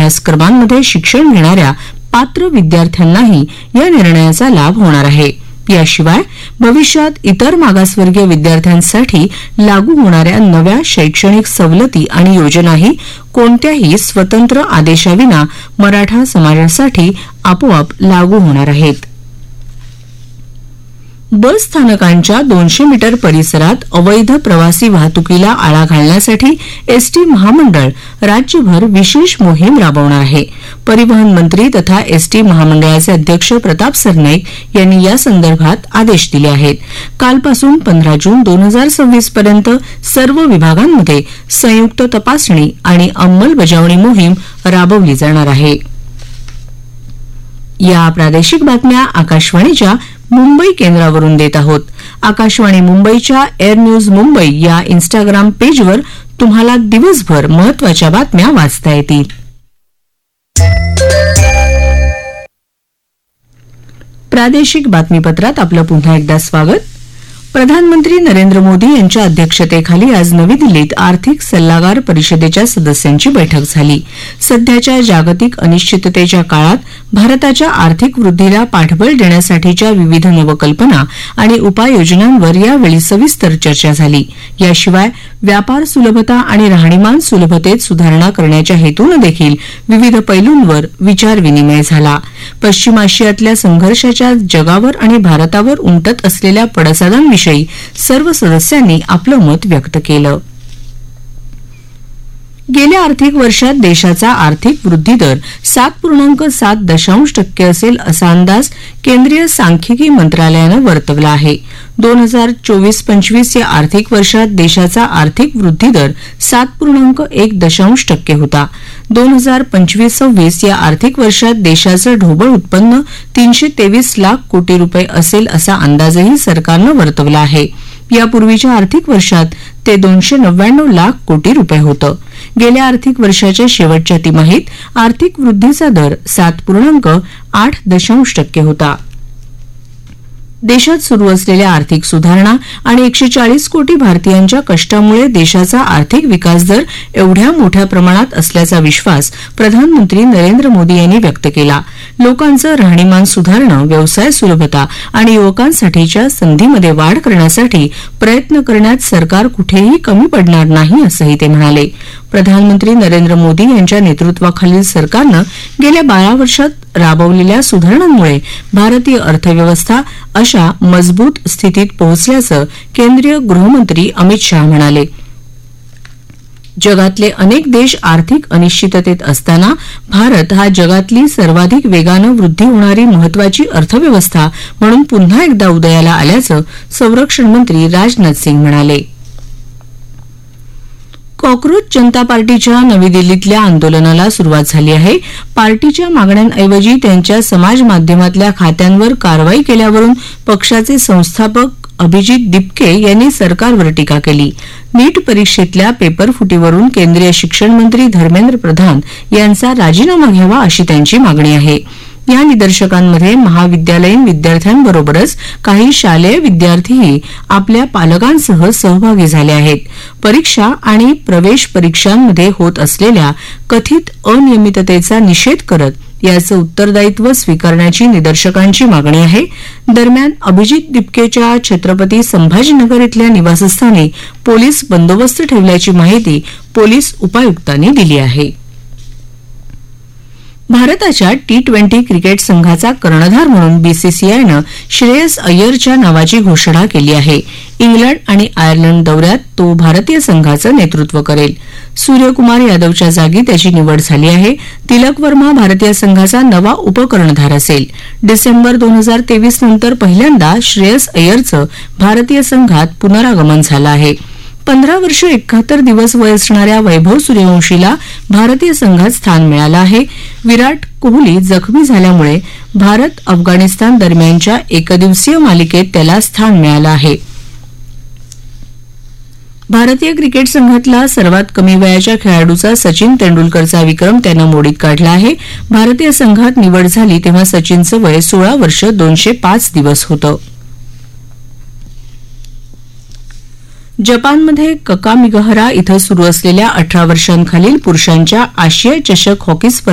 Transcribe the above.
अभ्यासक्रमांमध्ये शिक्षण घेणाऱ्या पात्र विद्यार्थ्यांनाही या निर्णयाचा लाभ होणार आहे. याशिवाय भविष्यात इतर मागासवर्गीय विद्यार्थ्यांसाठी लागू होणाऱ्या नव्या शैक्षणिक सवलती आणि योजनाही कोणत्याही स्वतंत्र आदेशाविना मराठा समाजासाठी आपोआप लागू होणार आहेत. बस स्थानकांच्या 200 मीटर परिसरात अवैध प्रवासी वाहतुकीला आळा घालण्यासाठी एसटी महामंडळ राज्यभर विशेष मोहीम राबवणार आहे. परिवहन मंत्री तथा एसटी महामंडळाचे अध्यक्ष प्रताप सरनाईक यांनी या संदर्भात आदेश दिले आहेत. कालपासून 15 जून 2026 पर्यंत सर्व विभागांमध्ये संयुक्त तपासणी आणि अंमलबजावणी मोहीम राबवली जाणार आहे. या प्रादेशिक बातम्या आकाशवाणीच्या मुंबई केंद्रावरून देत आहोत. आकाशवाणी मुंबईच्या एअर न्यूज मुंबई या इन्स्टाग्राम पेजवर तुम्हाला दिवसभर महत्त्वाच्या बातम्या वाचता येतील. प्रादेशिक बातमीपत्रात आपलं पुन्हा एकदा स्वागत. प्रधानमंत्री नरेंद्र मोदी यांच्या अध्यक्षतेखाली आज नवी दिल्लीत आर्थिक सल्लागार परिषदेच्या सदस्यांची बैठक झाली. सध्याच्या जागतिक अनिश्चिततेच्या काळात भारताच्या आर्थिक वृद्धीला पाठबळ देण्यासाठीच्या विविध नवकल्पना आणि उपाययोजनांवर यावेळी सविस्तर चर्चा झाली. याशिवाय व्यापार सुलभता आणि राहणीमान सुलभतेत सुधारणा करण्याच्या हेतूनं देखील विविध पैलूंवर विचारविनिमय झाला. पश्चिम आशियातल्या संघर्षाच्या जगावर आणि भारतावर उमटत असलेल्या पडसादांविषयी सर्व सदस्यांनी आपलं मत व्यक्त केलं. गेल्या आर्थिक वर्षात देशाचा आर्थिक वृद्धी दर 7.7% असेल असा अंदाज केंद्रीय सांख्यिकी मंत्रालयानं वर्तवला आहे. 2024-25 या आर्थिक वर्षात देशाचा आर्थिक वृद्धी दर 7.1% होता. 2025-26 या आर्थिक वर्षात देशाचं ढोबळ उत्पन्न 323 लाख कोटी रुपये असेल असा अंदाजही सरकारनं वर्तवला आहे. यापूर्वीच्या आर्थिक वर्षात ते 299 लाख कोटी रुपये होतं. गेल्या आर्थिक वर्षाच्या शेवटच्या तिमाहीत आर्थिक वृद्धीचा दर 7.8% होता. देशात सुरू असलेल्या आर्थिक सुधारणा आणि 140 कोटी भारतीयांच्या कष्टामुळे देशाचा आर्थिक विकास दर एवढ्या मोठ्या प्रमाणात असल्याचा विश्वास प्रधानमंत्री नरेंद्र मोदी यांनी व्यक्त केला. लोकांचं राहणीमान सुधारणं, व्यवसाय सुलभता आणि युवकांसाठीच्या संधीमध्ये वाढ करण्यासाठी प्रयत्न करण्यात सरकार कुठेही कमी पडणार नाही असंही ते म्हणाले. प्रधानमंत्री नरेंद्र मोदी यांच्या नेतृत्वाखालील सरकारनं गेल्या 12 वर्षात राबवलेल्या सुधारणांमुळे भारतीय अर्थव्यवस्था अशा मजबूत स्थितीत पोहोचल्याचं केंद्रीय गृहमंत्री अमित शाह म्हणाले. जगातले अनेक देश आर्थिक अनिश्चिततेत असताना भारत हा जगातली सर्वाधिक वेगानं वृद्धी होणारी महत्वाची अर्थव्यवस्था म्हणून पुन्हा एकदा उदयाला आल्याचं संरक्षण मंत्री राजनाथ सिंग म्हणाले. कॉकरोच जनता पार्टीच्या नवी दिल्लीतल्या आंदोलनाला सुरुवात झाली आहे. पार्टीच्या मागण्यांऐवजी त्यांच्या समाज माध्यमातल्या खात्यांवर कारवाई केल्यावरून पक्षाचे संस्थापक अभिजित दिपके यांनी सरकारवर टीका केली. नीट परीक्षेतल्या पेपरफुटीवरून केंद्रीय शिक्षण मंत्री धर्मेंद्र प्रधान यांचा राजीनामा घ्यावा अशी त्यांची मागणी आहे. या निदर्शकांमध्ये महाविद्यालयीन विद्यार्थ्यांबरोबरच काही शालेय विद्यार्थीही आपल्या पालकांसह सहभागी झाले आहेत. परीक्षा आणि प्रवेश परीक्षांमध्ये होत असलेल्या कथित अनियमिततेचा निषेध करत याचं उत्तरदायित्व स्वीकारण्याची निदर्शकांची मागणी आहे. दरम्यान अभिजित दिपकेच्या छत्रपती संभाजीनगर इथल्या निवासस्थानी पोलीस बंदोबस्त ठेवल्याची माहिती पोलीस उपायुक्तांनी दिली आहे. भारताच्या T20 क्रिकेट संघाचा कर्णधार म्हणून बीसीसीआयनं श्रेयस अय्यरच्या नावाची घोषणा केली आहे. इंग्लंड आणि आयर्लंड दौऱ्यात तो भारतीय संघाचं नेतृत्व करेल. सूर्यकुमार यादवच्या जागी त्याची निवड झाली आहे. तिलक वर्मा भारतीय संघाचा नवा उपकर्णधार असेल. डिसेंबर 2023 नंतर पहिल्यांदा श्रेयस अय्यरचं भारतीय संघात पुनरागमन झालं आहे. 15 वर्ष 71 दिवस वय असणाऱ्या वैभव सूर्यवंशीला भारतीय संघात स्थान मिळालं आहे. विराट कोहली जखमी झाल्यामुळे भारत अफगाणिस्तान दरम्यानच्या एकदिवसीय मालिकेत त्याला स्थान मिळालं आहे. भारतीय क्रिकेट संघातला सर्वात कमी वयाच्या खेळाडूचा सचिन तेंडुलकरचा विक्रम त्यानं मोडीत काढला आहे. भारतीय संघात निवड झाली तेव्हा सचिनचं वय 16 वर्ष 205 दिवस होतं. जपानमध्ये ककामिगहरा इथं सुरू असलेल्या 18 वर्षांखालील पुरुषांच्या आशिया चषक हॉकी स्पर्धेत